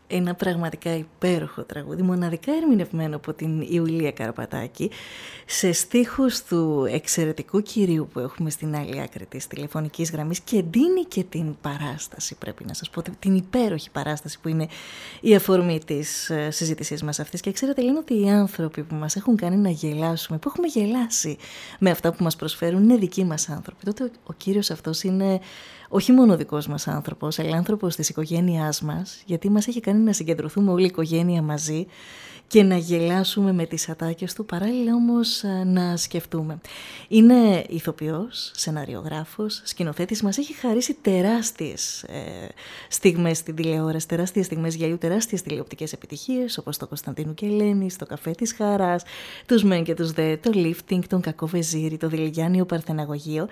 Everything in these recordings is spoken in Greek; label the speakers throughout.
Speaker 1: Ένα πραγματικά υπέροχο τραγούδι, μοναδικά ερμηνευμένο από την Ιουλία Καραπατάκη, σε στίχους του εξαιρετικού κυρίου που έχουμε στην άλλη άκρη της τηλεφωνικής γραμμής, και δίνει και την παράσταση, πρέπει να σας πω, την υπέροχη παράσταση που είναι η αφορμή της συζήτησής μας αυτής. Και ξέρετε, λένε ότι οι άνθρωποι που μας έχουν κάνει να γελάσουμε, που έχουμε γελάσει με αυτά που μας προσφέρουν, είναι δικοί μας άνθρωποι. Τότε ο κύριος αυτός είναι όχι μόνο ο δικός μας άνθρωπος, αλλά άνθρωπος της οικογένειάς μας, γιατί μας έχει κάνει να συγκεντρωθούμε όλη η οικογένεια μαζί και να γελάσουμε με τις ατάκες του, παράλληλα όμως να σκεφτούμε. Είναι ηθοποιός, σεναριογράφος, σκηνοθέτης, μας έχει χαρίσει τεράστιες στιγμές στην τηλεόραση, τεράστιες στιγμές γυαλιού, τεράστιες τηλεοπτικές επιτυχίες, όπως το Κωνσταντίνου και Ελένης, το Καφέ της Χαράς, τους Μεν και τους Δε, το Lifting, τον Κακό Βεζίρι, το Διλιγιάννιο Παρθεναγωγείο.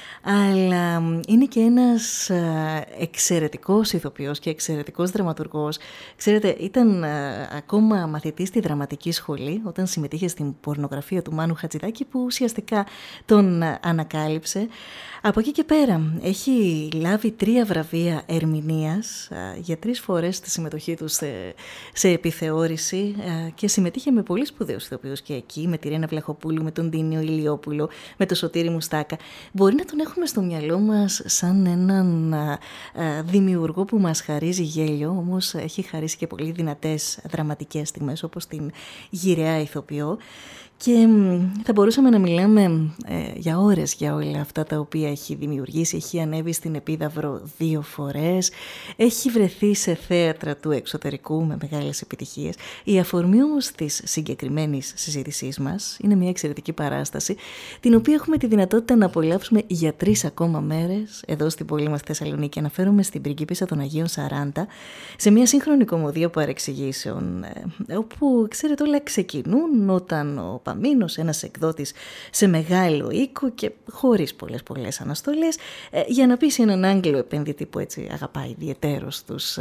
Speaker 1: Αλλά είναι και ένας εξαιρετικός ηθοποιός και εξαιρετικός δραματουργός. Ξέρετε, ήταν ακόμα μαθητής στη δραματική σχολή όταν συμμετείχε στην πορνογραφία του Μάνου Χατζηδάκη, που ουσιαστικά τον ανακάλυψε. Από εκεί και πέρα έχει λάβει 3 βραβεία ερμηνείας για 3 φορές τη συμμετοχή του σε επιθεώρηση, και συμμετείχε με πολύ σπουδαίους ηθοποιούς και εκεί, με τη Ρένα Βλαχοπούλου, με τον Τίνιο Ηλιόπουλο, με τον Σωτήρη Μουστάκα. Μπορεί να τον έχουμε στο μυαλό μας σαν έναν δημιουργό που μας χαρίζει γέλιο, όμως έχει χαρίσει και πολύ δυνατές δραματικές στιγμές, όπως την γυραιά ηθοποιό. Και θα μπορούσαμε να μιλάμε για ώρες για όλα αυτά τα οποία έχει δημιουργήσει. Έχει ανέβει στην Επίδαυρο 2 φορές, έχει βρεθεί σε θέατρα του εξωτερικού με μεγάλες επιτυχίες. Η αφορμή όμως της συγκεκριμένης συζήτησής μας είναι μια εξαιρετική παράσταση, την οποία έχουμε τη δυνατότητα να απολαύσουμε για 3 ακόμα μέρες εδώ στην πόλη μας Θεσσαλονίκη. Αναφέρομαι στην Πριγκίπισσα των Αγίων 40, σε μια σύγχρονη κωμωδία παρεξηγήσεων, όπου ξέρετε όλα ξεκινούν όταν ο Παμίνος, ένας εκδότης σε μεγάλο οίκο και χωρίς πολλές αναστολές, για να πείσει έναν Άγγλο επενδυτή που έτσι αγαπάει ιδιαιτέρως τους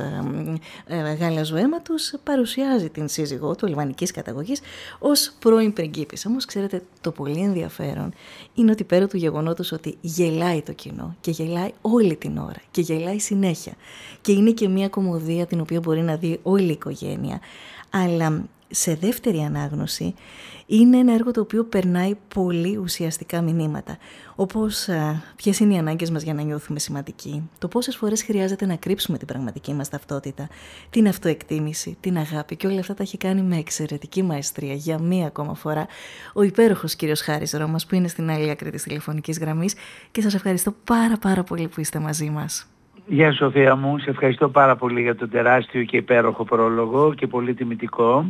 Speaker 1: γαλαζοαίματους, παρουσιάζει την σύζυγό του αλβανικής καταγωγής ως πρώην πριγκίπισσα. Όμως ξέρετε, το πολύ ενδιαφέρον είναι ότι πέρα του γεγονότος ότι γελάει το κοινό και γελάει όλη την ώρα και γελάει συνέχεια, και είναι και μια κωμωδία την οποία μπορεί να δει όλη η οικογένεια, αλλά σε δεύτερη ανάγνωση είναι ένα έργο το οποίο περνάει πολύ ουσιαστικά μηνύματα, όπως ποιες είναι οι ανάγκες μας για να νιώθουμε σημαντικοί, το πόσες φορές χρειάζεται να κρύψουμε την πραγματική μας ταυτότητα, την αυτοεκτίμηση, την αγάπη, και όλα αυτά τα έχει κάνει με εξαιρετική μαεστρία για μία ακόμα φορά ο υπέροχος κύριος Χάρης Ρώμας, που είναι στην άλλη άκρη της τηλεφωνικής γραμμής, και σας ευχαριστώ πάρα πολύ που είστε μαζί μας.
Speaker 2: Γεια Σοφία μου, σε ευχαριστώ πάρα πολύ για τον τεράστιο και υπέροχο πρόλογο και πολύ τιμητικό.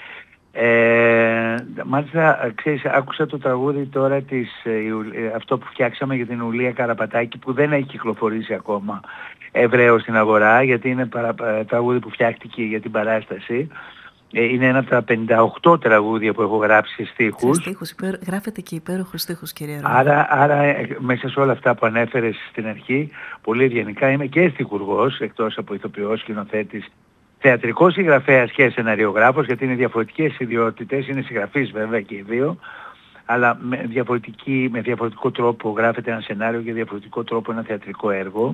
Speaker 2: Μάλιστα, ξέρεις, άκουσα το τραγούδι τώρα αυτό που φτιάξαμε για την Ιουλία Καραπατάκη, που δεν έχει κυκλοφορήσει ακόμα ευρέως στην αγορά, γιατί είναι τραγούδι που φτιάχτηκε για την παράσταση. Είναι ένα από τα 58 τραγούδια που έχω γράψει σε στίχους.
Speaker 1: Γράφετε και υπέροχους στίχους, κύριε Ρώμα.
Speaker 2: Άρα μέσα σε όλα αυτά που ανέφερες στην αρχή, πολύ ευγενικά, είμαι και στιχουργός, εκτός από ηθοποιός, σκηνοθέτης, θεατρικός συγγραφέας και σεναριογράφος, γιατί είναι διαφορετικές ιδιότητες, είναι συγγραφείς βέβαια και οι δύο, αλλά με διαφορετικό τρόπο γράφεται ένα σενάριο και διαφορετικό τρόπο ένα θεατρικό έργο.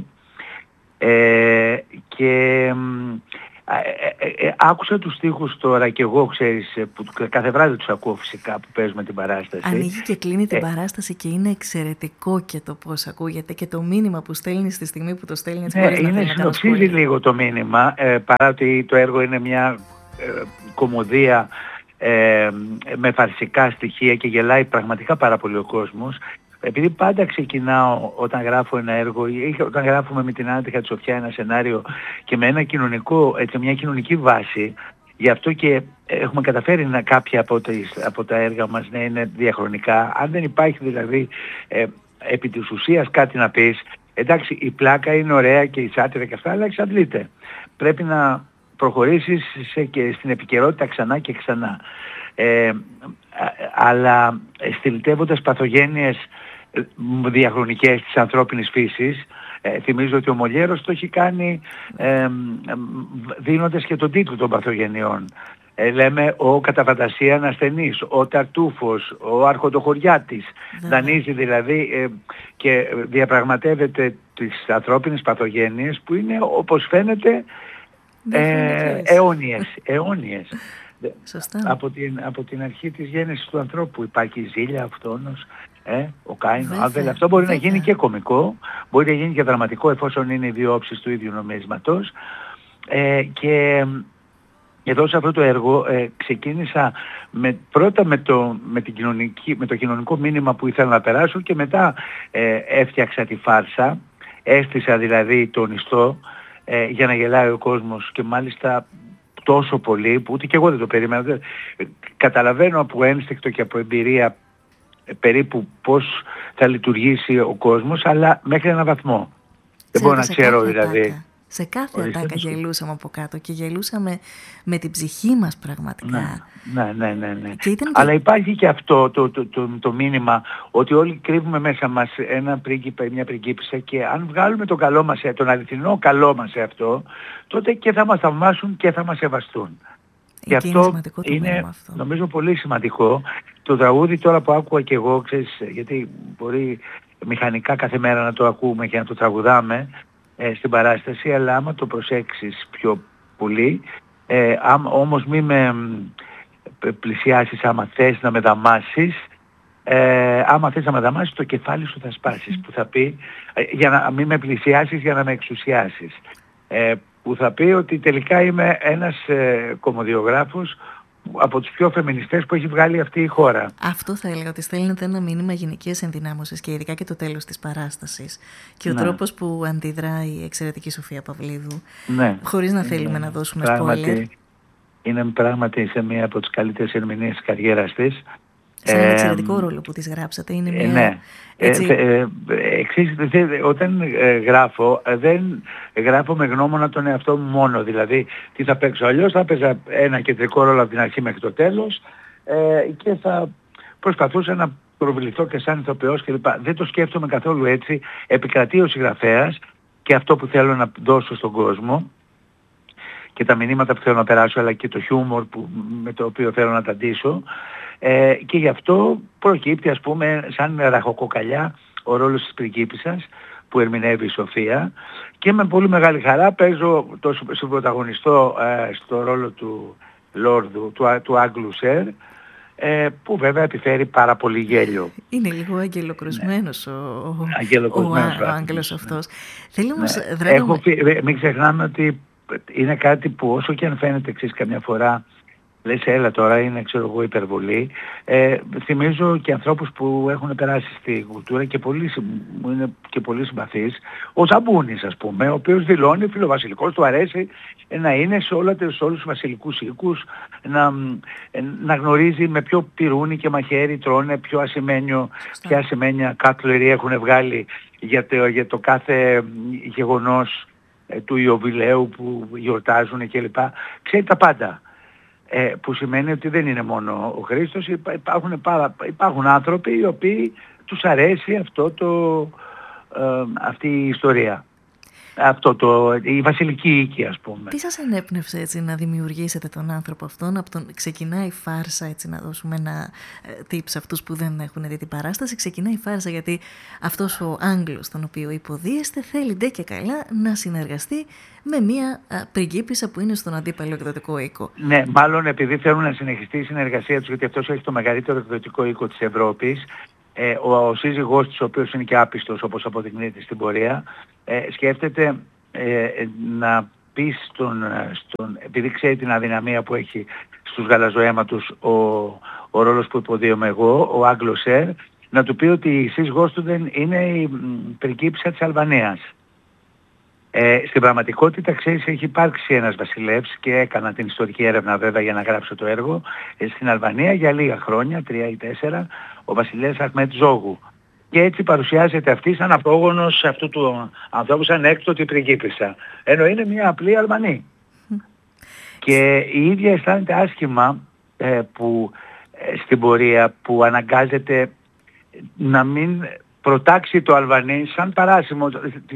Speaker 2: Άκουσα τους στίχους τώρα και εγώ, ξέρεις, που κάθε βράδυ τους ακούω φυσικά που παίζουμε την παράσταση.
Speaker 1: Ανοίγει και κλείνει την παράσταση και είναι εξαιρετικό και το πώς ακούγεται και το μήνυμα που στέλνει στη στιγμή που το στέλνει.
Speaker 2: Είναι συνοψίζει λίγο το μήνυμα, παρά ότι το έργο είναι μια κωμωδία με φαρσικά στοιχεία και γελάει πραγματικά πάρα πολύ ο κόσμος. Επειδή πάντα ξεκινάω όταν γράφω ένα έργο ή όταν γράφουμε με την Άννα Χατσοφιά ένα σενάριο και με ένα μια κοινωνική βάση, γι' αυτό και έχουμε καταφέρει κάποια από τα έργα μας να είναι διαχρονικά. Αν δεν υπάρχει δηλαδή επί της ουσίας κάτι να πεις, εντάξει, η πλάκα είναι ωραία και η σάτυρα και αυτά, αλλά εξαντλείται. Πρέπει να προχωρήσεις και στην επικαιρότητα ξανά και ξανά. Αλλά στυλιτεύοντας παθογένειες διαχρονικές της ανθρώπινης φύσης, θυμίζω ότι ο Μολιέρος το έχει κάνει δίνοντας και τον τίτλο των παθογενειών. Λέμε ο κατά φαντασίαν ασθενής, ο Ταρτούφος, ο Αρχοντοχωριάτης. Δανείζει δηλαδή και διαπραγματεύεται τις ανθρώπινες παθογένειες που είναι, όπως φαίνεται, αιώνιες.
Speaker 1: Σωστά.
Speaker 2: Από την αρχή της γέννησης του ανθρώπου υπάρχει η Ζήλια, αυτόνος, ο Κάιν, ο
Speaker 1: Βέβαια,
Speaker 2: Άβελ. Αυτό μπορεί να
Speaker 1: βέβαια.
Speaker 2: γίνει και κωμικό, μπορεί να γίνει και δραματικό εφόσον είναι οι δύο όψεις του ίδιου νομίσματος. Και εδώ σε αυτό το έργο ξεκίνησα πρώτα με το κοινωνικό μήνυμα που ήθελα να περάσω και μετά έφτιαξα τη φάρσα, έστησα δηλαδή τον ιστό για να γελάει ο κόσμος και μάλιστα τόσο πολύ που ούτε και εγώ δεν το περίμενα. Καταλαβαίνω από ένστικτο και από εμπειρία περίπου πώς θα λειτουργήσει ο κόσμος, αλλά μέχρι έναν βαθμό. Δεν μπορώ να ξέρω δηλαδή.
Speaker 1: Σε κάθε ατάκα γελούσαμε από κάτω και γελούσαμε με την ψυχή μας πραγματικά.
Speaker 2: Ναι. Αλλά υπάρχει και αυτό το μήνυμα ότι όλοι κρύβουμε μέσα μας ένα πρίγκιπα ή μια πριγκίπισσα και αν βγάλουμε τον αληθινό καλό μας σε αυτό, τότε και θα μας θαυμάσουν και θα μας σεβαστούν. Και αυτό είναι νομίζω πολύ σημαντικό. Το τραγούδι τώρα που άκουγα και εγώ, ξέρεις, γιατί μπορεί μηχανικά κάθε μέρα να το ακούμε και να το τραγουδάμε στην παράσταση, αλλά άμα το προσέξεις πιο πολύ, όμως μη με πλησιάσεις άμα θες να με δαμάσεις, άμα θες να με δαμάσεις το κεφάλι σου θα σπάσεις, που θα πει για να μην με πλησιάσεις για να με εξουσιάσεις, που θα πει ότι τελικά είμαι ένας κομμωδιογράφος από τους πιο φεμινιστές που έχει βγάλει αυτή η χώρα.
Speaker 1: Αυτό θα έλεγα, ότι στέλνετε ένα μήνυμα γυναικείας ενδυνάμωσης και ειδικά και το τέλος της παράστασης. Και ο τρόπος που αντιδρά η εξαιρετική Σοφία Παυλίδου, χωρίς να θέλουμε να δώσουμε spoiler.
Speaker 2: Είναι πράγματι σε μία από τις καλύτερες ερμηνείες της καριέρας της.
Speaker 1: Σε έναν εξαιρετικό ρόλο που της γράψατε. Είναι μια...
Speaker 2: Όταν γράφω, δεν γράφω με γνώμονα τον εαυτό μου μόνο. Δηλαδή, τι θα παίξω, αλλιώς θα παίζα ένα κεντρικό ρόλο από την αρχή μέχρι το τέλος και θα προσπαθούσα να προβληθώ και σαν ηθοποιός κλπ. Δεν το σκέφτομαι καθόλου έτσι. Επικρατεί ο συγγραφέας και αυτό που θέλω να δώσω στον κόσμο και τα μηνύματα που θέλω να περάσω, αλλά και το χιούμορ με το οποίο θέλω να τα ντύσω. Και γι' αυτό προκύπτει, ας πούμε, σαν ραχοκοκαλιά ο ρόλος της πριγκίπισσας που ερμηνεύει η Σοφία, και με πολύ μεγάλη χαρά παίζω το συμπρωταγωνιστό στο ρόλο του Λόρδου, του Άγγλου Σερ, που βέβαια επιφέρει πάρα πολύ γέλιο.
Speaker 1: Είναι λίγο αγγελοκρουσμένος ο Άγγελος αυτός.
Speaker 2: Θέλει όμως, μην ξεχνάμε ότι είναι κάτι που όσο και αν φαίνεται εξής καμιά φορά, λες έλα τώρα είναι ξέρω εγώ υπερβολή, θυμίζω και ανθρώπους που έχουν περάσει στη κουλτούρα και μου είναι και πολύ συμπαθής, ο Ζαμπούνης ας πούμε, ο οποίος δηλώνει φιλοβασιλικός, του αρέσει να είναι σε όλους τους βασιλικούς οίκους, να γνωρίζει με ποιο πυρούνι και μαχαίρι τρώνε, ποιο ασημένιο, ποια ασημένια κάτλερη έχουν βγάλει για το κάθε γεγονός του Ιωβιλέου που γιορτάζουν κλπ. Ξέρει τα πάντα. Που σημαίνει ότι δεν είναι μόνο ο Χρήστος, υπάρχουν άνθρωποι οι οποίοι τους αρέσει αυτή η ιστορία. Η βασιλική οίκη ας πούμε.
Speaker 1: Τι σας ενέπνευσε έτσι να δημιουργήσετε τον άνθρωπο αυτόν, από τον ξεκινάει η φάρσα, έτσι να δώσουμε ένα tip σε αυτούς που δεν έχουν δει την παράσταση, ξεκινάει η φάρσα γιατί αυτός ο Άγγλος τον οποίο υποδίεστε θέλει ντε και καλά να συνεργαστεί με μια πριγκίπισσα που είναι στον αντίπαλο εκδοτικό οίκο.
Speaker 2: Ναι, μάλλον επειδή θέλουν να συνεχιστεί η συνεργασία τους, γιατί αυτός έχει το μεγαλύτερο εκδοτικό οίκο της Ευρώπης. Ο σύζυγός της, ο οποίος είναι και άπιστος όπως αποδεικνύεται στην πορεία, σκέφτεται να πει επειδή ξέρει την αδυναμία που έχει στους γαλαζοαίματους ο ρόλος που υποδίωμαι εγώ, ο Άγγλος Σερ, να του πει ότι η σύζυγός του δεν είναι η πριγκίπισσα της Αλβανίας. Στην πραγματικότητα, ξέρεις, έχει υπάρξει ένας βασιλεύς και έκανα την ιστορική έρευνα βέβαια για να γράψω το έργο στην Αλβανία για λίγα χρόνια, 3 ή 4, ο βασιλεύς Αχμέτ Ζόγου. Και έτσι παρουσιάζεται αυτή σαν απόγονος αυτού του ανθρώπου, σαν έκτοτη πριγκίπισσα. Ενώ είναι μια απλή Αλβανή. Και η ίδια αισθάνεται άσχημα που στην πορεία που αναγκάζεται να μην προτάξει το Αλβανί σαν παράσημο,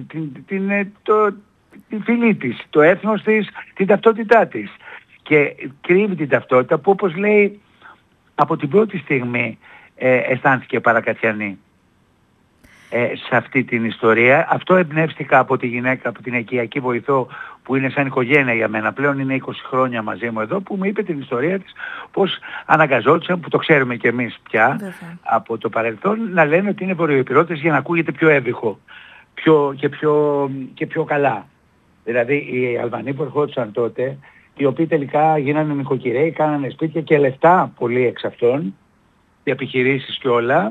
Speaker 2: τη φυλή της, το έθνος της, την ταυτότητά της. Και κρύβει την ταυτότητα που, όπως λέει, από την πρώτη στιγμή αισθάνθηκε παρακατιανή. σε αυτή την ιστορία. Αυτό εμπνεύστηκα από τη γυναίκα, από την οικιακή βοηθό που είναι σαν οικογένεια για μένα. Πλέον είναι 20 χρόνια μαζί μου εδώ, που μου είπε την ιστορία της, πως αναγκαζόντουσαν, που το ξέρουμε κι εμείς πια από το παρελθόν, να λένε ότι είναι βορειοϊπηρώτες για να ακούγεται πιο έβυχο και πιο καλά. Δηλαδή οι Αλβανοί που ερχόντουσαν τότε, οι οποίοι τελικά γίνανε νοικοκυρέοι, κάνανε σπίτια και λεφτά πολύ εξ αυτών, οι επιχειρήσεις και όλα,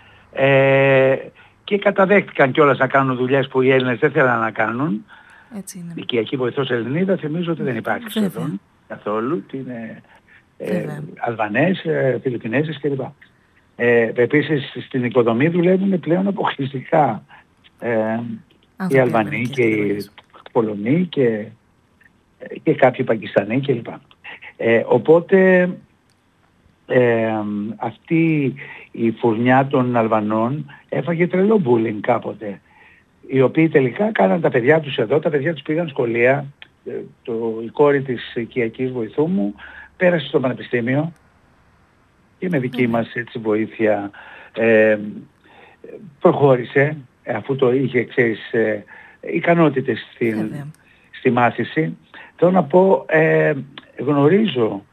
Speaker 2: και καταδέχτηκαν κιόλας να κάνουν δουλειές που οι Έλληνες δεν θέλαν να κάνουν.
Speaker 1: Έτσι είναι.
Speaker 2: Η οικιακή βοηθός Ελληνίδα θυμίζω ότι δεν υπάρχει σχεδόν καθόλου. Είναι Αλβανές, Φιλιππινέζες κλπ. Επίσης στην οικοδομή δουλεύουν πλέον αποκλειστικά οι Αλβανοί και οι Πολωνοί και κάποιοι Πακιστανοί κλπ. Οπότε αυτή η φουρνιά των Αλβανών έφαγε τρελό bullying κάποτε, οι οποίοι τελικά κάναν τα παιδιά τους εδώ, τα παιδιά τους πήγαν σχολεία, η κόρη της οικιακής βοηθού μου πέρασε στο πανεπιστήμιο και με δική μας έτσι βοήθεια προχώρησε, αφού το είχε, ξέρεις, ικανότητες στη μάθηση. Θέλω να πω, γνωρίζω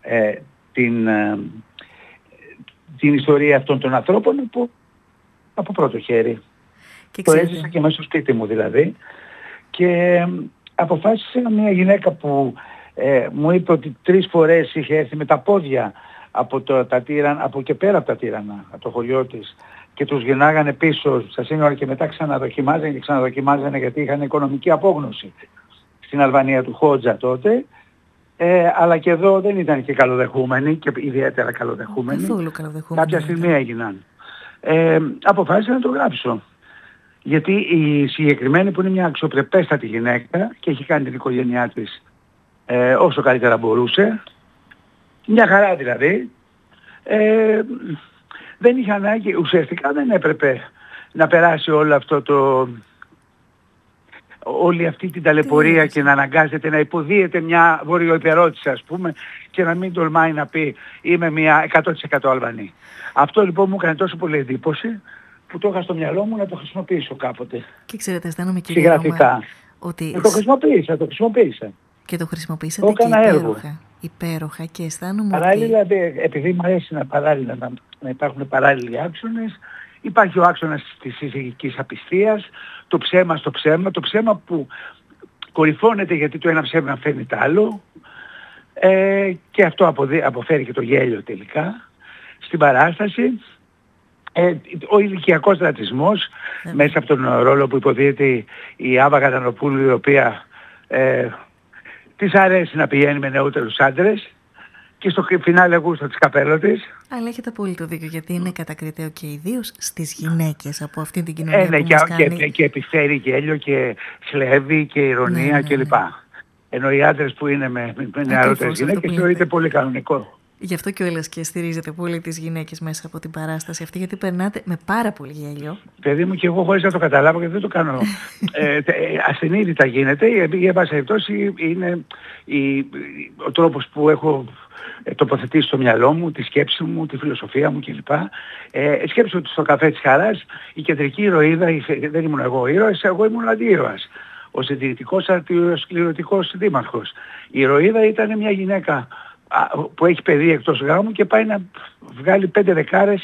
Speaker 2: την ιστορία αυτών των ανθρώπων από πρώτο χέρι. Και το έζησα και μέσα στο σπίτι μου δηλαδή. Και αποφάσισα μια γυναίκα που μου είπε ότι 3 φορές είχε έρθει με τα πόδια από και πέρα από τα Τύρανα, από το χωριό της, και τους γυρνάγανε πίσω στα σύνορα και μετά ξαναδοκιμάζανε γιατί είχαν οικονομική απόγνωση στην Αλβανία του Χότζα τότε. Αλλά και εδώ δεν ήταν και καλοδεχούμενοι και ιδιαίτερα καλοδεχούμενοι. Κάποια στιγμή έγιναν. Αποφάσισα να το γράψω. Γιατί η συγκεκριμένη, που είναι μια αξιοπρεπέστατη γυναίκα και έχει κάνει την οικογένειά της όσο καλύτερα μπορούσε, μια χαρά δηλαδή, δεν είχε ανάγκη, ουσιαστικά δεν έπρεπε να περάσει όλο αυτό όλη αυτή την ταλαιπωρία και να αναγκάζεται να υποδίεται μια βορειοϊπηρώτισσα, ας πούμε, και να μην τολμάει να πει είμαι μια 100% Αλβανή. Αυτό λοιπόν μου έκανε τόσο πολύ εντύπωση που το είχα στο μυαλό μου να το χρησιμοποιήσω κάποτε.
Speaker 1: Και ξέρετε, αισθάνομαι κύριε Ρώμα ότι...
Speaker 2: Το χρησιμοποίησα.
Speaker 1: Και το χρησιμοποίησατε και υπέροχα και αισθάνομαι
Speaker 2: παράλληλα, επειδή μου αρέσει να υπάρχουν παράλληλοι άξονες, υπάρχει ο άξονας της εισαγωγικής απιστίας, το ψέμα στο ψέμα, το ψέμα που κορυφώνεται γιατί το ένα ψέμα φέρνει το άλλο, και αυτό αποφέρει και το γέλιο τελικά στην παράσταση. Ο ηλικιακός ρατσισμός μέσα από τον ρόλο που υποδίεται η Άβα Κατανοπούλου, η οποία της αρέσει να πηγαίνει με νεότερους άντρες και στο φινάλε γούστο της καπέλο της.
Speaker 1: Αλλά έχετε απόλυτο δίκιο, γιατί είναι κατακριτέο και ιδίως στις γυναίκες από αυτή την κοινωνία που μας κάνει.
Speaker 2: Και επιφέρει γέλιο και σλεύει και ηρωνία κλπ. Ενώ οι άντρες που είναι με νεαρότερες γυναίκες θεωρείται πολύ κανονικό.
Speaker 1: Γι' αυτό και ο Έλλας και στηρίζετε πολύ τις γυναίκες μέσα από την παράσταση αυτή, γιατί περνάτε με πάρα πολύ γέλιο.
Speaker 2: Παιδί μου, και εγώ χωρίς να το καταλάβω, γιατί δεν το κάνω ασυνείδητα γίνεται, η εν πάση περιπτώσει είναι ο τρόπος που έχω τοποθετήσει στο μυαλό μου, τη σκέψη μου, τη φιλοσοφία μου κλπ. Σκέψου ότι στο καφέ της Χαράς η κεντρική ηρωίδα, δεν ήμουν εγώ ήρωας, εγώ ήμουν αντίρωας. Ο συντηρητικός αρτιοσκληρωτικός δήμαρχος. Η ηρωίδα ήταν μια γυναίκα που έχει παιδί εκτός γάμου και πάει να βγάλει 5 δεκάρες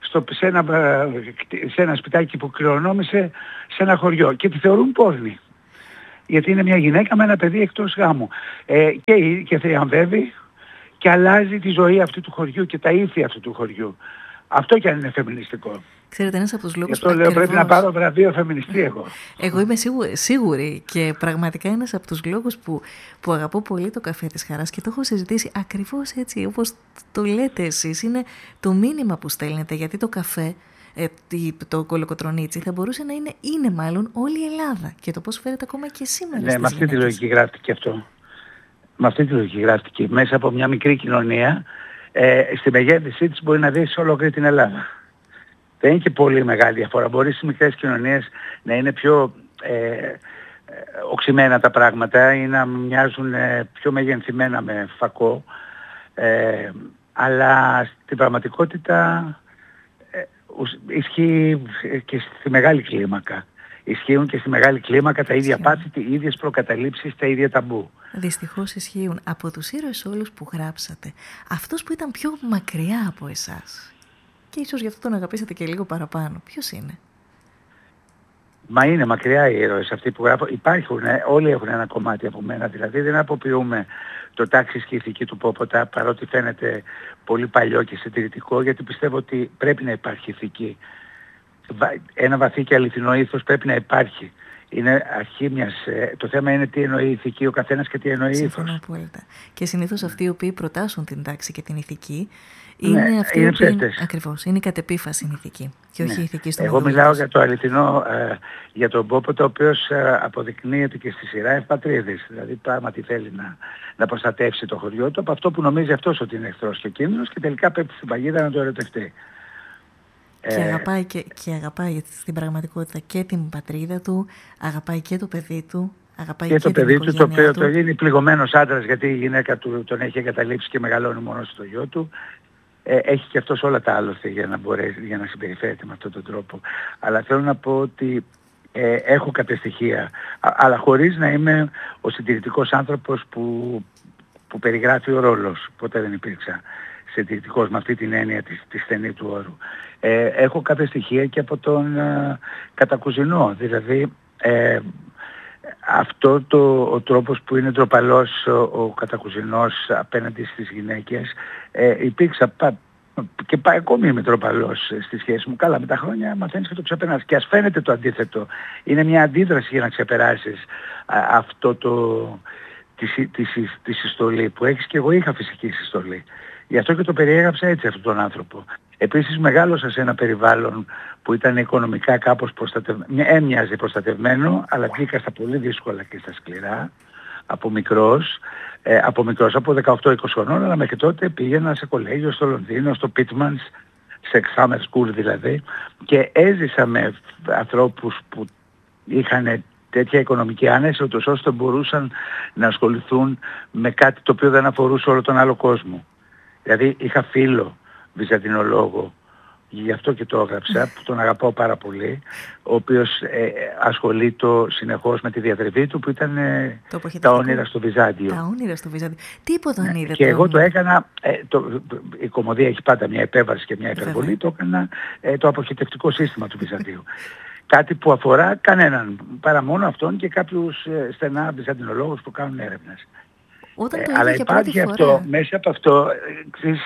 Speaker 2: σε ένα σπιτάκι που κληρονόμησε σε ένα χωριό και τη θεωρούν πόρνη. Γιατί είναι μια γυναίκα με ένα παιδί εκτός γάμου. Και θριαμβεύει και αλλάζει τη ζωή αυτού του χωριού και τα ήθη αυτού του χωριού. Αυτό κι αν είναι φεμινιστικό.
Speaker 1: Ξέρετε, ένας από τους λόγους
Speaker 2: που λέω πρέπει να πάρω βραβείο φεμινιστή εγώ.
Speaker 1: Εγώ είμαι σίγουρη και πραγματικά ένας από τους λόγους που αγαπώ πολύ το καφέ της Χαράς και το έχω συζητήσει ακριβώς έτσι όπως το λέτε εσείς, είναι το μήνυμα που στέλνετε, γιατί το καφέ, το κολοκοτρονίτσι θα μπορούσε να είναι μάλλον όλη η Ελλάδα και το πώς φέρεται ακόμα και σήμερα.
Speaker 2: Ναι, με αυτή τη λογική γράφτηκε αυτό. Με αυτή τη λογική γράφτηκε. Μέσα από μια μικρή κοινωνία, στη μεγέθυνσή της μπορεί να δεις ολόκληρη την Ελλάδα. Δεν είναι και πολύ μεγάλη διαφορά. Μπορεί στις μικρές κοινωνίες να είναι πιο οξυμένα τα πράγματα ή να μοιάζουν πιο μεγενθυμένα με φακό. Αλλά στην πραγματικότητα ισχύει και στη μεγάλη κλίμακα. Ισχύουν και στη μεγάλη κλίμακα τα ίδια πάθη, οι ίδιες προκαταλήψεις, τα ίδια ταμπού.
Speaker 1: Δυστυχώς ισχύουν. Από τους ήρωες όλους που γράψατε, αυτός που ήταν πιο μακριά από εσάς και ίσως γι' αυτό τον αγαπήσατε και λίγο παραπάνω, ποιος είναι?
Speaker 2: Μα είναι μακριά οι ήρωες αυτοί που γράφω. Υπάρχουν, όλοι έχουν ένα κομμάτι από μένα. Δηλαδή δεν αποποιούμε το Τάξης και η ηθική του Πόποτα, παρότι φαίνεται πολύ παλιό και συντηρητικό, γιατί πιστεύω ότι πρέπει να υπάρχει ηθική. Ένα βαθύ και αληθινό ήθος πρέπει να υπάρχει. Είναι αρχή μιας... Το θέμα είναι τι εννοεί ηθική ο καθένας και τι εννοεί ήθος.
Speaker 1: Συμφωνώ απόλυτα. Και συνήθως αυτοί οι οποίοι προτάσουν την τάξη και την ηθική είναι αυτοί
Speaker 2: είναι
Speaker 1: που ακριβώς, είναι κατ' επίφαση ηθική και όχι ηθική στο
Speaker 2: Εγώ μιλάω για το αληθινό, για τον Πόποτα, ο οποίος αποδεικνύεται και στη σειρά ευπατρίδης. Δηλαδή πράγματι θέλει να προστατεύσει το χωριό του από αυτό που νομίζει αυτός ότι είναι εχθρός και κίνδυνος και τελικά πέφτει στην παγίδα να το ερωτευτεί.
Speaker 1: Και αγαπάει στην πραγματικότητα και την πατρίδα του, αγαπάει και το παιδί του, αγαπάει
Speaker 2: και το παιδί του, το οποίο
Speaker 1: του.
Speaker 2: είναι πληγωμένος άντρας γιατί η γυναίκα του τον έχει εγκαταλείψει και μεγαλώνει μόνο στο γιο του. Έχει και αυτός όλα τα άλλωστε για να συμπεριφέρεται με αυτόν τον τρόπο. Αλλά θέλω να πω ότι έχω κάποια στοιχεία, αλλά χωρίς να είμαι ο συντηρητικός άνθρωπος που περιγράφει ο ρόλος. Ποτέ δεν υπήρξα συντηρητικός με αυτή την έννοια τη στενή του όρου. Έχω κάποια στοιχεία και από τον Κατακουζινό. Δηλαδή αυτό ο τρόπος που είναι ντροπαλός ο Κατακουζινός απέναντι στις γυναίκες, υπήρξα και ακόμη είμαι ντροπαλός στη σχέση μου. Καλά, με τα χρόνια μαθαίνεις και το ξεπερνάς. Και ας φαίνεται το αντίθετο. Είναι μια αντίδραση για να ξεπεράσεις αυτό τη συστολή που έχεις, και εγώ είχα φυσική συστολή. Γι' αυτό και το περιέγραψα έτσι αυτόν τον άνθρωπο. Επίσης μεγάλωσα σε ένα περιβάλλον που ήταν οικονομικά κάπως έμοιαζε προστατευμένο, αλλά βγήκα στα πολύ δύσκολα και στα σκληρά από μικρός, από 18-20 χρονών, αλλά μέχρι τότε πήγαινα σε κολέγιο στο Λονδίνο, στο Pitmans, σε summer school δηλαδή, και έζησα με ανθρώπους που είχαν τέτοια οικονομική άνεση, ώστε μπορούσαν να ασχοληθούν με κάτι το οποίο δεν αφορούσε όλο τον άλλο κόσμο. Δηλαδή είχα φίλο βυζαντινολόγο, γι' αυτό και το έγραψα, που τον αγαπάω πάρα πολύ, ο οποίος ασχολείται συνεχώς με τη διατριβή του, που ήταν τα όνειρα στο Βυζάντιο.
Speaker 1: Τα όνειρα στο Βυζάντιο. Τίποτα δεν είδε.
Speaker 2: Και εγώ το έκανα, η κωμωδία έχει πάντα μια επέμβαση και μια υπερβολή, το έκανα το αποχετευτικό σύστημα του Βυζαντίου. Κάτι που αφορά κανέναν, παρά μόνο αυτόν και κάποιους στενά βυζαντινολόγους που κάνουν έρευνες. Αλλά υπάρχει αυτό, μέσα από αυτό, ξέρεις,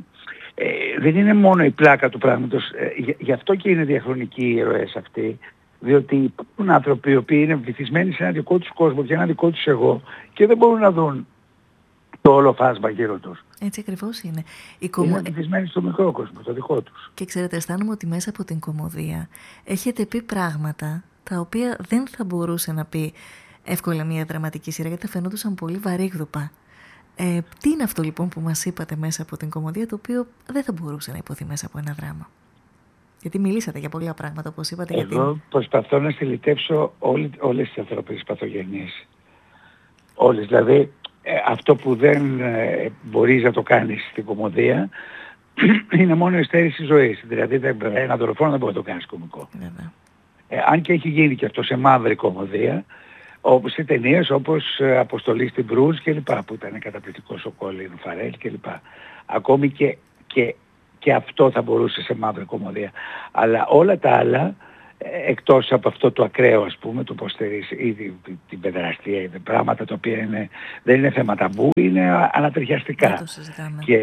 Speaker 2: δεν είναι μόνο η πλάκα του πράγματος, γι' αυτό και είναι διαχρονικοί οι ήρωες αυτοί, διότι υπάρχουν άνθρωποι οι οποίοι είναι βυθισμένοι σε ένα δικό τους κόσμο και ένα δικό τους εγώ και δεν μπορούν να δουν το όλο φάσμα γύρω τους.
Speaker 1: Έτσι ακριβώς είναι.
Speaker 2: Είναι βυθισμένοι στο μικρό κόσμο, το δικό τους.
Speaker 1: Και ξέρετε, αισθάνομαι ότι μέσα από την κωμωδία έχετε πει πράγματα τα οποία δεν θα μπορούσε να πει εύκολα μια δραματική σειρά, γιατί θα φαινόντουσαν πολύ βαρύγδουπα. Τι είναι αυτό λοιπόν που μας είπατε μέσα από την κωμωδία, το οποίο δεν θα μπορούσε να υποθεί μέσα από ένα δράμα? Γιατί μιλήσατε για πολλά πράγματα, όπως είπατε.
Speaker 2: Εγώ προσπαθώ να στυλιτεύσω όλες τις ανθρώπινες παθογενείς. Όλες. Δηλαδή αυτό που δεν μπορείς να το κάνεις στην κωμωδία είναι μόνο η στέρηση ζωής. Δηλαδή ένα δολοφόνο δεν μπορεί να το κάνεις κωμικό. Αν και έχει γίνει και αυτό σε μαύρη κωμωδία, όπως σε ταινίες όπως Αποστολή στην Μπρούζ και λοιπά, που ήταν καταπληκτικός ο Κόλιν Φαρέλ και λοιπά. Ακόμη και αυτό θα μπορούσε σε μαύρη κωμωδία. Αλλά όλα τα άλλα, εκτός από αυτό το ακραίο, ας πούμε, το πώς στερείς ήδη την παιδεραστία, είναι πράγματα τα οποία δεν είναι θέμα ταμπού, είναι ανατριχιαστικά. Και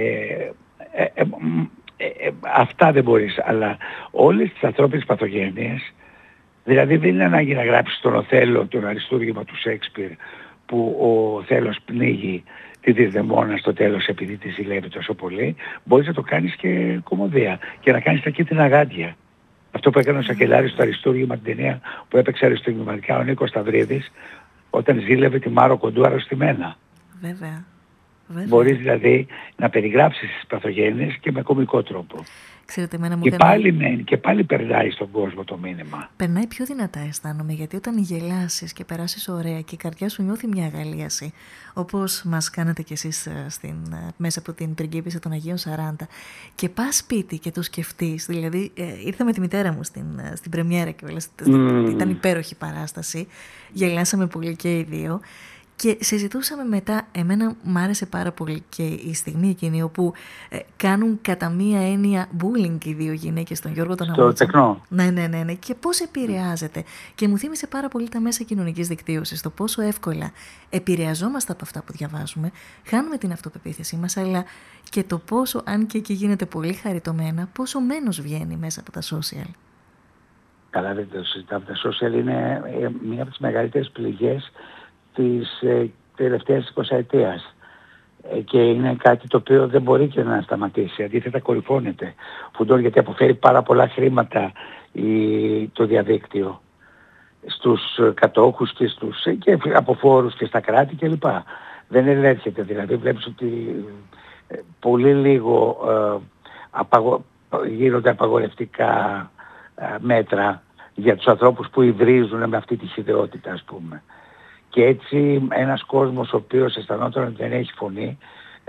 Speaker 2: αυτά δεν μπορείς. Αλλά όλες τις ανθρώπινες παθογένειες, δηλαδή δεν είναι ανάγκη να γράψεις τον Οθέλο, τον αριστούργημα του Σέξπιρ, που ο Οθέλος πνίγει τη Δεσδεμόνα στο τέλος επειδή τη ζηλεύει τόσο πολύ. Μπορείς να το κάνεις και κωμωδία και να κάνεις τα κίτρινα γάντια. Αυτό που έκανε ο Σακελάρης στο αριστούργημα, την ταινία που έπαιξε αριστούργηματικά ο Νίκος Σταυρίδης, όταν ζήλευε τη Μάρο Κοντού αρρωστημένα.
Speaker 1: Βέβαια. Βέβαια.
Speaker 2: Μπορείς δηλαδή να περιγράψεις τις παθογένειες και με κωμικό τρόπο.
Speaker 1: Ξέρετε, εμένα μου
Speaker 2: Και πάλι περνάει στον κόσμο το μήνυμα.
Speaker 1: Περνάει πιο δυνατά, αισθάνομαι, γιατί όταν γελάσεις και περάσεις ωραία και η καρδιά σου νιώθει μια αγαλίαση, όπως μας κάνατε κι εσείς μέσα από την πριγκίπισσα των Αγίων 40, και πας σπίτι και το σκεφτείς, δηλαδή ήρθα με τη μητέρα μου στην πρεμιέρα και όλα, ήταν υπέροχη παράσταση, γελάσαμε πολύ και οι δύο. Και συζητούσαμε μετά, εμένα μ' άρεσε πάρα πολύ και η στιγμή εκείνη όπου κάνουν κατά μία έννοια bullying οι δύο γυναίκες, τον Γιώργο τον Αμμούτσα.
Speaker 2: Στο τεκνό.
Speaker 1: Ναι. Και πώς επηρεάζεται. Και μου θύμισε πάρα πολύ τα μέσα κοινωνικής δικτύωσης, το πόσο εύκολα επηρεαζόμαστε από αυτά που διαβάζουμε, χάνουμε την αυτοπεποίθησή μας, αλλά και το πόσο, αν και εκεί γίνεται πολύ χαριτωμένα, πόσο μένος βγαίνει μέσα από τα social.
Speaker 2: Καλά, δεν το συζητάμε. Τα social είναι μία από τις μεγαλύτερες πληγές της τελευταίας 20ετίας και είναι κάτι το οποίο δεν μπορεί και να σταματήσει, αντίθετα κορυφώνεται φουντών, γιατί αποφέρει πάρα πολλά χρήματα το διαδίκτυο στους κατόχους και από φόρους και στα κράτη κλπ. Δεν ελέγχεται, δηλαδή βλέπεις ότι πολύ λίγο γίνονται απαγορευτικά μέτρα για τους ανθρώπους που υβρίζουν με αυτή τη χυδαιότητα, ας πούμε. Και έτσι ένας κόσμος ο οποίος αισθανόταν ότι δεν έχει φωνή,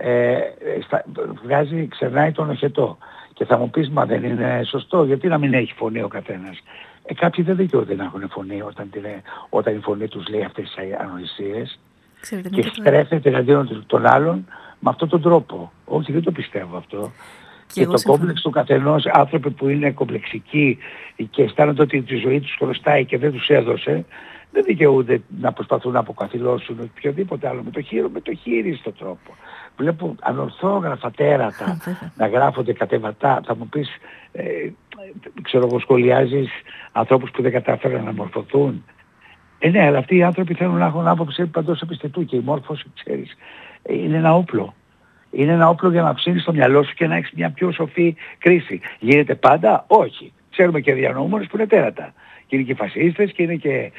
Speaker 2: ξερνάει τον οχετό. Και θα μου πεις, μα δεν είναι σωστό, γιατί να μην έχει φωνή ο καθένας. Κάποιοι δεν δικαιούνται να έχουν φωνή όταν η φωνή τους λέει αυτές τις ανοησίες. Και στρέφεται εναντίον των άλλων με αυτόν τον τρόπο. Όχι, δεν το πιστεύω αυτό. Και το κόμπλεξ του καθενός, άνθρωποι που είναι κομπλεξικοί και αισθάνονται ότι τη ζωή τους χρωστάει και δεν τους έδωσε, δεν δικαιούνται να προσπαθούν να αποκαθιλώσουν οποιοδήποτε άλλο με το χείριστο τρόπο. Βλέπω ανορθόγραφα τέρατα να γράφονται κατεβατά. Θα μου πεις, ξέρω εγώ, σχολιάζεις ανθρώπους που δεν κατάφεραν να μορφωθούν. Ναι, αλλά αυτοί οι άνθρωποι θέλουν να έχουν άποψη παντός επιστητού και η μόρφωση, ξέρεις, είναι ένα όπλο. Είναι ένα όπλο για να ψήνεις το μυαλό σου και να έχεις μια πιο σοφή κρίση. Γίνεται πάντα? Όχι. Ξέρουμε και διανοούμενους που είναι τέρατα. Και είναι και φασίστες και είναι και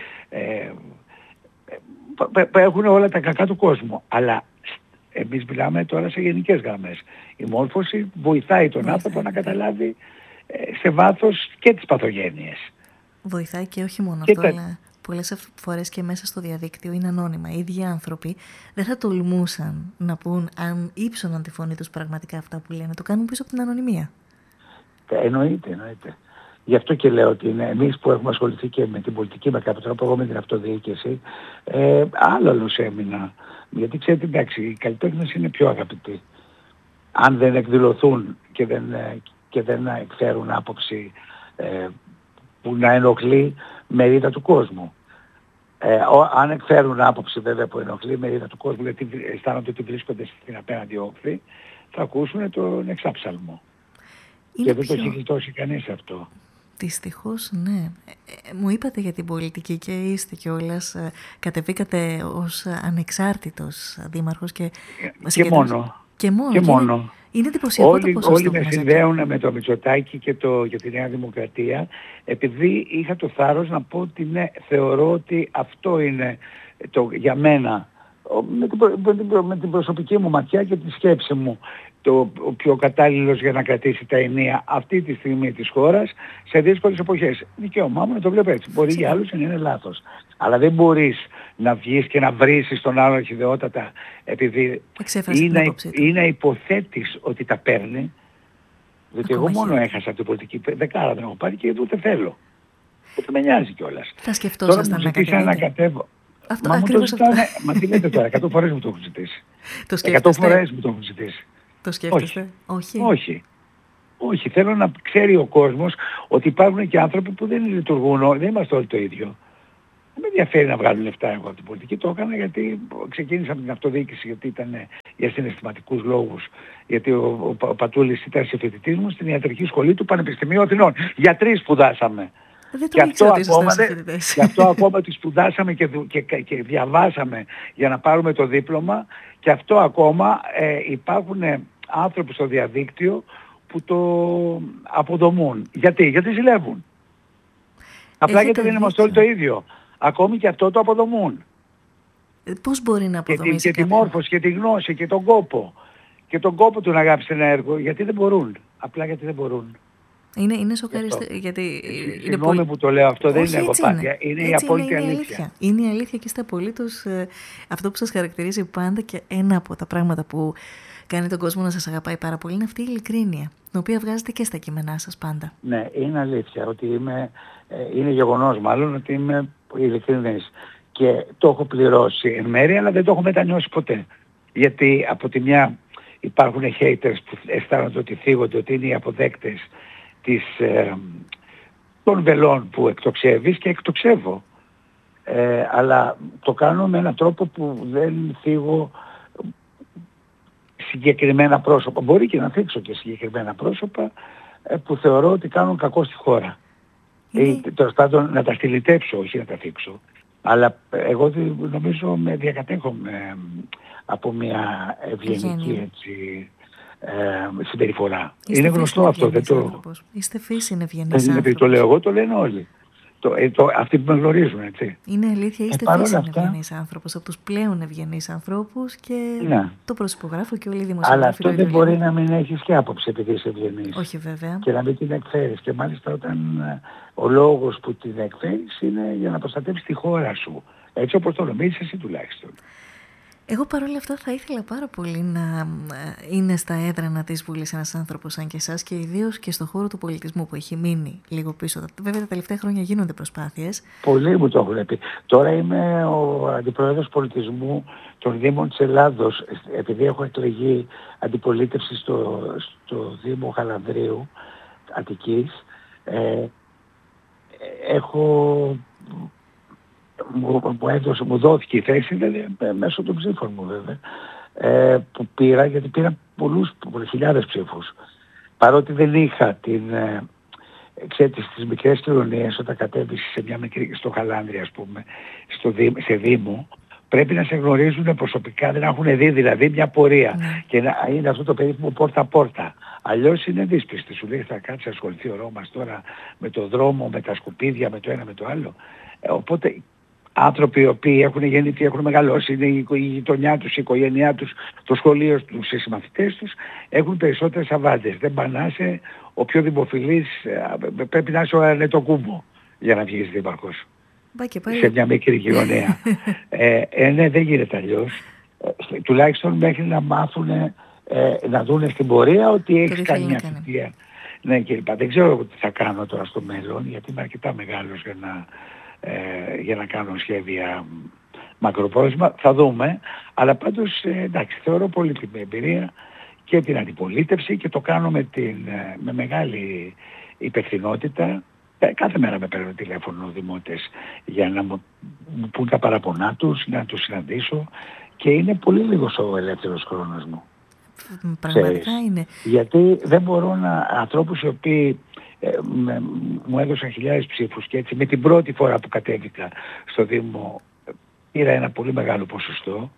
Speaker 2: έχουν όλα τα κακά του κόσμου. Αλλά εμείς μιλάμε τώρα σε γενικές γραμμές. Η μόρφωση βοηθάει τον άνθρωπο να καταλάβει σε βάθος και τις παθογένειες.
Speaker 1: Βοηθάει και όχι μόνο αυτό, αλλά πολλές φορές και μέσα στο διαδίκτυο είναι ανώνυμα. Οι ίδιοι άνθρωποι δεν θα τολμούσαν να πούν, αν ύψωναν τη φωνή τους πραγματικά αυτά που λένε. Το κάνουν πίσω από την ανωνυμία.
Speaker 2: Εννοείται. Γι' αυτό και λέω ότι εμείς που έχουμε ασχοληθεί και με την πολιτική με κάποιο τρόπο, εγώ με την αυτοδιοίκηση, άλλος έμεινα. Γιατί ξέρετε, εντάξει, οι καλλιτέχνες είναι πιο αγαπητοί. Αν δεν εκδηλωθούν και δεν εκφέρουν άποψη που να ενοχλεί μερίδα του κόσμου. Αν εκφέρουν άποψη βέβαια που ενοχλεί μερίδα του κόσμου, γιατί αισθάνονται ότι βρίσκονται στην απέναντι όχθη, θα ακούσουν τον εξάψαλμο. Και δεν το έχει γλιτώσει κανείς αυτό.
Speaker 1: Δυστυχώς, ναι. Μου είπατε για την πολιτική και είστε κιόλας, κατεβήκατε ως ανεξάρτητος δήμαρχος και μόνο. Είναι εντυπωσιακό το ποσοστό.
Speaker 2: Όλοι με συνδέουν με το Μητσοτάκη και τη Νέα Δημοκρατία, επειδή είχα το θάρρος να πω ότι ναι, θεωρώ ότι αυτό είναι για μένα, με την προσωπική μου ματιά και τη σκέψη μου, ο πιο κατάλληλος για να κρατήσει τα ενία αυτή τη στιγμή της χώρας σε δύσκολες εποχές. Δικαίωμά μου να το βλέπω έτσι. Μπορεί για άλλους να είναι λάθος. Αλλά δεν μπορείς να βγεις και να βρίσεις τον άλλον αρχιδεότατα επειδή είναι υποθέτεις ότι τα παίρνει. Διότι εγώ μόνο έχασα την πολιτική δεκάρα, δεν έχω πάρει και ούτε θέλω. Ούτε με νοιάζει κιόλας.
Speaker 1: Θα σκεφτόσασταν να
Speaker 2: κατέβω. Μα μου το ζητάνε, μα τι λέτε τώρα, 100 φορές μου το έχουν ζητήσει. 100 φορές μου το έχουν ζητήσει.
Speaker 1: Το σκέφτεστε?
Speaker 2: Όχι, θέλω να ξέρει ο κόσμος ότι υπάρχουν και άνθρωποι που δεν λειτουργούν, δεν είμαστε όλοι το ίδιο. Δεν με ενδιαφέρει να βγάλουν λεφτά εγώ από την πολιτική, το έκανα γιατί ξεκίνησα με την αυτοδιοίκηση, γιατί ήταν για συναισθηματικούς λόγους. Γιατί ο Πατούλης ήταν συμφοιτητής μου στην ιατρική σχολή του Πανεπιστημίου Αθηνών. Γιατροί σπουδάσαμε.
Speaker 1: Και
Speaker 2: αυτό ακόμα τη σπουδάσαμε και διαβάσαμε για να πάρουμε το δίπλωμα, και αυτό ακόμα υπάρχουν άνθρωποι στο διαδίκτυο που το αποδομούν. Γιατί ζηλεύουν. Απλά γιατί δεν είμαστε όλοι το ίδιο. Ακόμη και αυτό το αποδομούν.
Speaker 1: Πώς μπορεί να αποδομήσει
Speaker 2: και τη μόρφωση και τη γνώση και τον κόπο. Και τον κόπο του να αγάπησε ένα έργο, γιατί δεν μπορούν. Απλά γιατί δεν μπορούν.
Speaker 1: Είναι σοκαριστικό.
Speaker 2: Συγγνώμη που το λέω αυτό, δεν είναι εγωπάθεια. Είναι η απόλυτη αλήθεια.
Speaker 1: Είναι η αλήθεια και είστε απολύτως αυτό που σας χαρακτηρίζει πάντα, και ένα από τα πράγματα που κάνει τον κόσμο να σας αγαπάει πάρα πολύ είναι αυτή η ειλικρίνεια, την οποία βγάζετε και στα κείμενά σας πάντα.
Speaker 2: Ναι, είναι αλήθεια ότι είναι γεγονός μάλλον ότι είμαι ειλικρινής και το έχω πληρώσει εν μέρει, αλλά δεν το έχω μετανιώσει ποτέ. Γιατί από τη μια υπάρχουν haters που αισθάνονται ότι θίγονται, ότι είναι οι αποδέκτες των βελών που εκτοξεύεις, και εκτοξεύω. Αλλά το κάνω με έναν τρόπο που δεν θίγω συγκεκριμένα πρόσωπα. Μπορεί και να θίξω και συγκεκριμένα πρόσωπα που θεωρώ ότι κάνουν κακό στη χώρα. Τέλος πάντων να τα στυλιτεύσω, όχι να τα θίξω. Αλλά εγώ νομίζω με διακατέχομαι από μια ευγενική συμπεριφορά. Είναι γνωστό αυτό.
Speaker 1: Είστε φύσιν ευγενής
Speaker 2: άνθρωπος. Το λέω εγώ, το λένε όλοι. Αυτοί που με γνωρίζουν, έτσι.
Speaker 1: Είναι αλήθεια, είστε φύσιν ευγενής άνθρωπος, από τους πλέον ευγενείς ανθρώπους, και το προσυπογράφω και όλοι οι δημοσιογράφοι.
Speaker 2: Αλλά αυτό δεν μπορεί να μην έχεις και άποψη επειδή είσαι ευγενής.
Speaker 1: Όχι βέβαια.
Speaker 2: Και να μην την εκφέρεις. Και μάλιστα όταν ο λόγος που την εκφέρεις είναι για να προστατεύεις τη χώρα σου. Έτσι όπως το νομίζεις εσύ τουλάχιστον.
Speaker 1: Εγώ παρόλα αυτά θα ήθελα πάρα πολύ να είναι στα έδρανα της Βουλής ένας άνθρωπος σαν και εσάς, και ιδίως και στον χώρο του πολιτισμού που έχει μείνει λίγο πίσω. Βέβαια τα τελευταία χρόνια γίνονται προσπάθειες.
Speaker 2: Πολλοί μου το έχουν πει. Τώρα είμαι ο αντιπρόεδρος πολιτισμού των Δήμων της Ελλάδος, επειδή έχω εκλεγεί αντιπολίτευση στο Δήμο Χαλανδρίου Αττικής. Μου δόθηκε η θέση, δηλαδή μέσω των ψήφων μου βέβαια, που πήρα, γιατί πήρα χιλιάδες ψήφους. Παρότι δεν είχα ξέρετε, στις μικρές κοινωνίες, όταν κατέβεις σε μια μικρή, στο Χαλάνδρι ας πούμε, σε Δήμο, πρέπει να σε γνωρίζουν προσωπικά, δεν έχουν δει δηλαδή μια πορεία. Και είναι αυτό το περίφημο πόρτα-πόρτα. Αλλιώς είναι δύσπιστη. Σου λέει θα κάτσει, ασχοληθεί ο Ρώμας τώρα με το δρόμο, με τα σκουπίδια, με το ένα με το άλλο. Οπότε άνθρωποι οι οποίοι έχουν γεννηθεί, έχουν μεγαλώσει, είναι η γειτονιά τους, η οικογένειά τους, το σχολείο τους, οι συμμαθητές τους, έχουν περισσότερες αβάντες. Δεν πανάσαι, ο πιο δημοφιλής πρέπει να είσαι ο Ανετοκούμπο για να βγεις δήμαρχος. Σε μια μικρή κοινωνία. Ναι, δεν γίνεται αλλιώς. Τουλάχιστον μέχρι να μάθουν, να δουν στην πορεία ότι έχεις κάνει μια θητεία. Ναι, κλπ. Δεν ξέρω τι θα κάνω τώρα στο μέλλον, γιατί είμαι αρκετά μεγάλος για να κάνω σχέδια μακροπρόθεσμα. Θα δούμε. Αλλά πάντως, εντάξει, θεωρώ πολύ την εμπειρία και την αντιπολίτευση και το κάνω με μεγάλη υπευθυνότητα. Κάθε μέρα με παίρνουν τηλέφωνο δημότες για να μου πούν τα παραπονά τους, να τους συναντήσω, και είναι πολύ λίγος ο ελεύθερος χρόνος μου.
Speaker 1: Πραγματικά είναι.
Speaker 2: Γιατί δεν μπορώ ανθρώπους οι οποίοι μου έδωσαν χιλιάδες ψήφους και έτσι με την πρώτη φορά που κατέβηκα στο Δήμο πήρα ένα πολύ μεγάλο ποσοστό,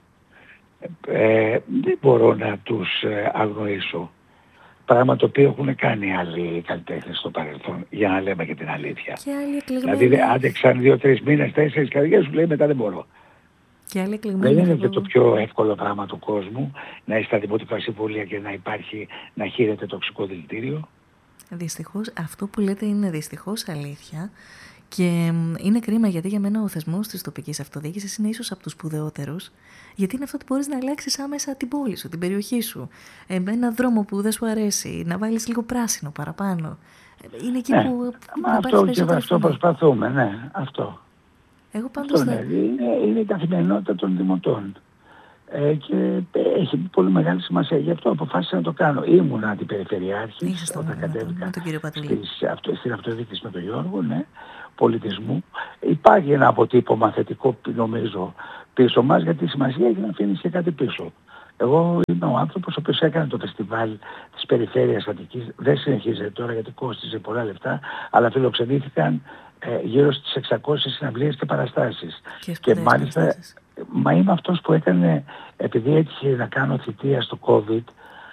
Speaker 2: δεν μπορώ να τους αγνοήσω. Πράγμα το οποίο έχουν κάνει άλλοι καλλιτέχνες στο παρελθόν, για να λέμε και την αλήθεια. Δηλαδή άντεξαν 2-3 μήνες, 4 καρδιές, σου λέει μετά δεν μπορώ. Δεν είναι και το πιο εύκολο πράγμα του κόσμου να είσαι στα δημοτικά συμβούλια και να χείρεται τοξικό δηλητήριο.
Speaker 1: Δυστυχώς, αυτό που λέτε είναι δυστυχώς αλήθεια. Και είναι κρίμα, γιατί για μένα ο θεσμός της τοπικής αυτοδιοίκησης είναι ίσως από τους σπουδαιότερους, γιατί είναι αυτό ότι μπορείς να αλλάξεις άμεσα την πόλη σου, την περιοχή σου. Ένα δρόμο που δεν σου αρέσει, να βάλεις λίγο πράσινο παραπάνω. Είναι εκεί που
Speaker 2: αυτό προσπαθούμε, ναι, αυτό.
Speaker 1: Εγώ πάντως
Speaker 2: είναι η καθημερινότητα των δημοτών. Και έχει πολύ μεγάλη σημασία. Γι' αυτό αποφάσισα να το κάνω. Ήμουν αντιπεριφερειάρχης όταν κατέβηκα στην αυτοδιοίκηση με τον Γιώργο, ναι, πολιτισμού. Υπάρχει ένα αποτύπωμα θετικό, νομίζω, πίσω μας, γιατί η σημασία έχει να αφήνεις και κάτι πίσω. Εγώ είμαι ο άνθρωπος ο οποίος έκανε το φεστιβάλ της περιφέρειας Αττικής. Δεν συνεχίζεται τώρα γιατί κόστιζε πολλά λεφτά, αλλά φιλοξενήθηκαν γύρω στις 600 συναυλίες και παραστάσεις. Και μάλιστα, είμαι αυτός που έκανε, επειδή έτυχε να κάνω θητεία στο COVID,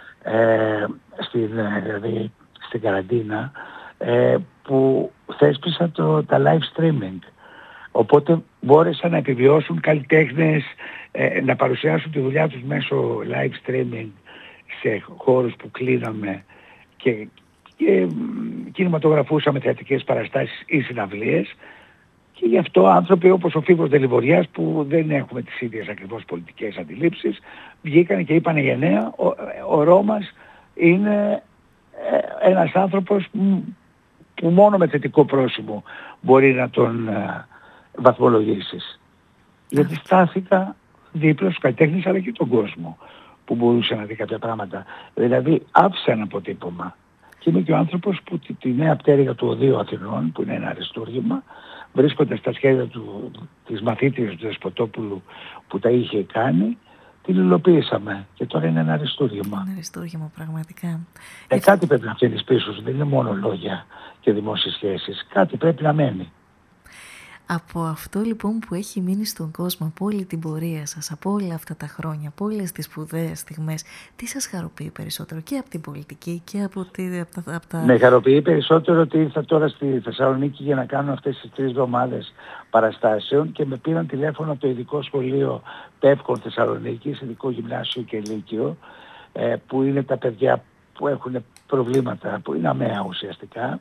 Speaker 2: δηλαδή στην καραντίνα, που θέσπισα τα live streaming. Οπότε μπόρεσαν να επιβιώσουν καλλιτέχνες, να παρουσιάσουν τη δουλειά τους μέσω live streaming σε χώρους που κλείναμε και κινηματογραφούσαμε θεατρικές παραστάσεις ή συναυλίες. Και γι' αυτό άνθρωποι όπως ο Φίβος Δελιβοριάς, που δεν έχουμε τις ίδιες ακριβώς πολιτικές αντιλήψεις, βγήκαν και είπαν γενναία, ο Ρώμας είναι ένας άνθρωπος που μόνο με θετικό πρόσημο μπορεί να τον βαθμολογήσεις. Γιατί στάθηκα δίπλα στους καλλιτέχνες αλλά και τον κόσμο που μπορούσε να δει κάποια πράγματα. Δηλαδή άφησε ένα αποτύπωμα. Και είμαι και ο άνθρωπος που τη νέα πτέρυγα του Οδείου Αθηνών, που είναι ένα αριστούργημα, βρίσκοντας στα σχέδια της μαθήτριας του Δεσποτόπουλου που τα είχε κάνει, την υλοποίησαμε. Και τώρα είναι ένα αριστούργημα.
Speaker 1: Ένα αριστούργημα πραγματικά.
Speaker 2: Κάτι πρέπει να φέρεις πίσω σου, δεν είναι μόνο λόγια και δημόσιες σχέσεις. Κάτι πρέπει να μένει.
Speaker 1: Από αυτό λοιπόν που έχει μείνει στον κόσμο, από όλη την πορεία σας, από όλα αυτά τα χρόνια, από όλες τις σπουδαίες στιγμές, τι σας χαροποιεί περισσότερο και από την πολιτική και από τα...
Speaker 2: Με χαροποιεί περισσότερο ότι ήρθα τώρα στη Θεσσαλονίκη για να κάνω αυτές τις 3 εβδομάδες παραστάσεων και με πήραν τηλέφωνο από το ειδικό σχολείο Πεύκων Θεσσαλονίκης, ειδικό γυμνάσιο και λύκειο, που είναι τα παιδιά που έχουν προβλήματα, που είναι αμαία ουσιαστικά.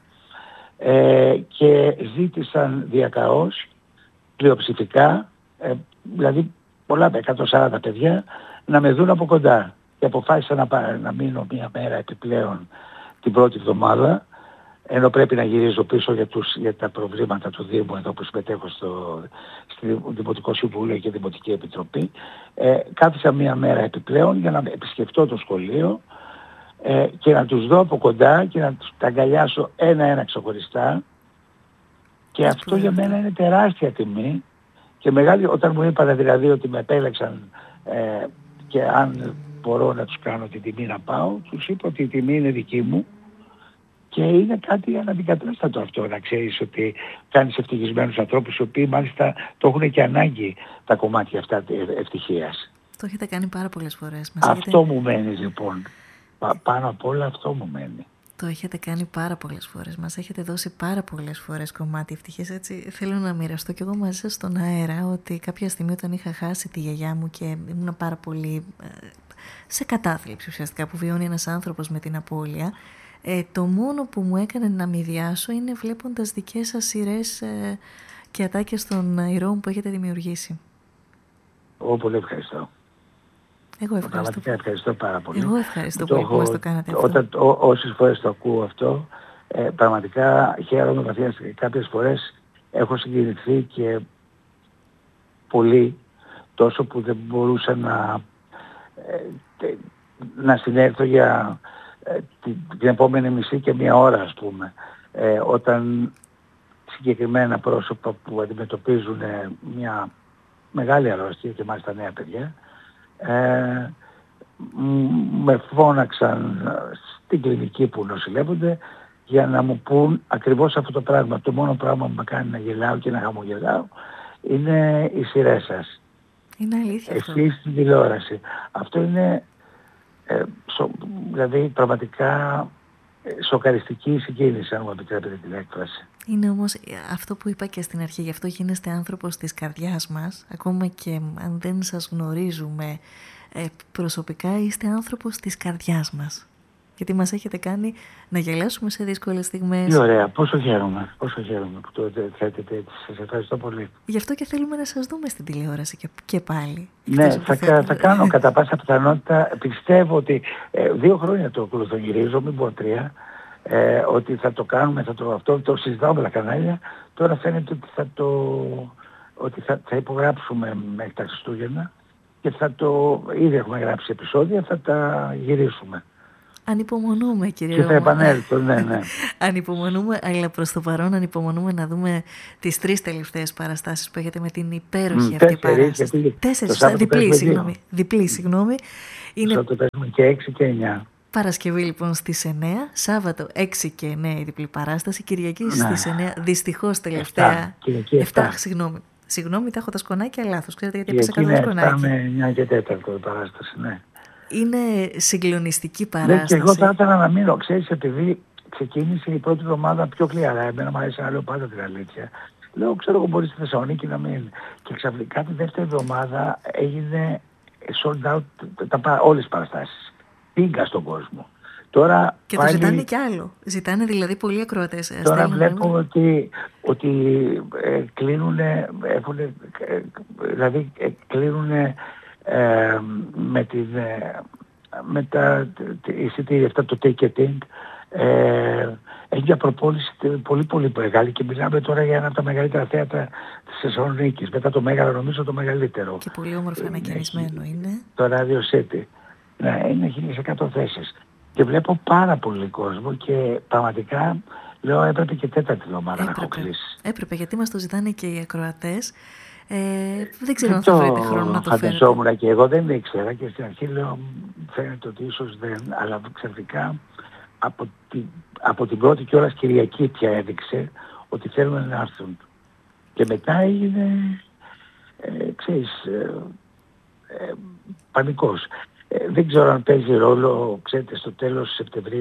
Speaker 2: Και ζήτησαν διακαώς πλειοψηφικά, δηλαδή πολλά 140 παιδιά, να με δουν από κοντά. Και αποφάσισα να μείνω μία μέρα επιπλέον την πρώτη εβδομάδα, ενώ πρέπει να γυρίζω πίσω για τα προβλήματα του Δήμου εδώ που συμμετέχω στο Δημοτικό Συμβούλιο και Δημοτική Επιτροπή. Κάθισα μία μέρα επιπλέον για να επισκεφτώ το σχολείο και να τους δω από κοντά και να τους τα αγκαλιάσω ένα-ένα ξεχωριστά. Και αυτό για μένα είναι τεράστια τιμή και μεγάλη, όταν μου είπαν δηλαδή ότι με επέλεξαν και αν μπορώ να τους κάνω την τιμή να πάω, τους είπα ότι η τιμή είναι δική μου και είναι κάτι αναντικατάστατο αυτό, να ξέρεις ότι κάνεις ευτυχισμένους ανθρώπους οι οποίοι μάλιστα το έχουν και ανάγκη τα κομμάτια αυτά ευτυχίας.
Speaker 1: Το έχετε κάνει πάρα πολλές φορές.
Speaker 2: Αυτό μου μένει λοιπόν. Πάνω απ' όλα αυτό μου μένει.
Speaker 1: Το έχετε κάνει πάρα πολλές φορές. Μας έχετε δώσει πάρα πολλές φορές κομμάτι ευτυχίας. Έτσι θέλω να μοιραστώ κι εγώ μαζί σας στον αέρα ότι κάποια στιγμή όταν είχα χάσει τη γιαγιά μου και ήμουν πάρα πολύ σε κατάθλιψη ουσιαστικά που βιώνει ένας άνθρωπος με την απώλεια, το μόνο που μου έκανε να μηδιάσω είναι βλέποντας δικές σας σειρές και ατάκες των ηρώων που έχετε δημιουργήσει.
Speaker 2: Πολύ ευχαριστώ.
Speaker 1: Εγώ ευχαριστώ.
Speaker 2: Πραγματικά ευχαριστώ πάρα πολύ.
Speaker 1: Εγώ ευχαριστώ που μας το κάνατε αυτό.
Speaker 2: Όσες φορές το ακούω αυτό, πραγματικά χαίρομαι βαθιά. Κάποιες φορές έχω συγκινηθεί και πολύ, τόσο που δεν μπορούσα να συνέλθω για την επόμενη μισή και μία ώρα, ας πούμε, όταν συγκεκριμένα πρόσωπα που αντιμετωπίζουν μια μεγάλη αρρώστια και μάλιστα νέα παιδιά, με φώναξαν στην κλινική που νοσηλεύονται για να μου πούν ακριβώς αυτό το πράγμα. Το μόνο πράγμα που με κάνει να γελάω και να χαμογελάω είναι οι σειρές σας.
Speaker 1: Είναι αλήθεια αυτό.
Speaker 2: Εσείς στην τηλεόραση. Αυτό είναι δηλαδή πραγματικά σοκαριστική συγκίνηση, αν μου επιτρέπετε την έκφραση.
Speaker 1: Είναι όμως αυτό που είπα και στην αρχή, γι' αυτό γίνεστε άνθρωπος της καρδιάς μας, ακόμα και αν δεν σας γνωρίζουμε προσωπικά, είστε άνθρωπος της καρδιάς μας. Γιατί μας έχετε κάνει να γελάσουμε σε δύσκολες στιγμές.
Speaker 2: Τι ωραία, πόσο χαίρομαι που το θέτετε έτσι. Σας ευχαριστώ πολύ.
Speaker 1: Γι' αυτό και θέλουμε να σας δούμε στην τηλεόραση και πάλι.
Speaker 2: Ναι, θα κάνω κατά πάσα πιθανότητα. Πιστεύω ότι 2 χρόνια το ακολουθογυρίζω, μην πω 3. Ότι θα το κάνουμε, αυτό το συζητάω με τα κανάλια. Τώρα φαίνεται ότι θα υπογράψουμε μέχρι τα Χριστούγεννα και ήδη έχουμε γράψει επεισόδια, θα τα γυρίσουμε.
Speaker 1: Ανυπομονούμε, κύριε
Speaker 2: Και θα επανέλθω, ναι.
Speaker 1: Ανυπομονούμε, αλλά προς το παρόν ανυπομονούμε να δούμε τις 3 τελευταίες παραστάσεις που έχετε με την υπέροχη αυτή παράσταση. 4, διπλή, συγγνώμη.
Speaker 2: Το παίζουμε και 6 και 9.
Speaker 1: Παρασκευή λοιπόν στις 9, Σάββατο 6 και 9 η διπλή παράσταση, Κυριακή στις 9, δυστυχώς τελευταία. 7, συγγνώμη, τα έχω τα σκονάκια λάθος, ξέρετε γιατί έπαιξα κατά τα σκονάκια.
Speaker 2: Πάμε 9 και 4 η παράσταση, ναι.
Speaker 1: Είναι συγκλονιστική παράσταση.
Speaker 2: Ναι, και εγώ θα ήθελα να μείνω, ξέρεις, επειδή ξεκίνησε η πρώτη εβδομάδα πιο κλιαρά. Εμένα μου αρέσει να λέω πάντα την αλήθεια. Λέω, ξέρω εγώ, μπορεί στη Θεσσαλονίκη να μην. Και ξαφνικά τη δεύτερη εβδομάδα έγινε sold out όλες τις παραστάσεις. Πήγα στον κόσμο. Τώρα
Speaker 1: και
Speaker 2: πάλι,
Speaker 1: το ζητάνε κι άλλο. Ζητάνε δηλαδή πολλοί ακροατές.
Speaker 2: Τώρα βλέπω ότι κλείνουν, δηλαδή κλείνουν με τα εισιτήρια αυτά, το ticketing, έχει μια προπόληση πολύ μεγάλη και μιλάμε τώρα για ένα από τα μεγαλύτερα θέατρα της Θεσσαλονίκης, μετά το Μέγαρο, νομίζω το μεγαλύτερο.
Speaker 1: Και πολύ όμορφα ανακαινισμένο είναι.
Speaker 2: Το Radio City. Ναι, είναι 1.100 θέσεις. Και βλέπω πάρα πολύ κόσμο και πραγματικά λέω έπρεπε και τέταρτη εβδομάδα να έχω κλείσει.
Speaker 1: Έπρεπε, γιατί μας το ζητάνε και οι ακροατές. Δεν ξέρω αν θα βρείτε χρόνο να το φέρετε.
Speaker 2: Φανταζόμουν και εγώ, δεν ήξερα και στην αρχή λέω φαίνεται ότι ίσως δεν, αλλά ξαφνικά από την πρώτη κιόλας Κυριακή πια έδειξε ότι θέλουν να έρθουν. Και μετά έγινε, ξέρεις, πανικός. Δεν ξέρω αν παίζει ρόλο, ξέρετε, στο τέλος Σεπτεμβρίου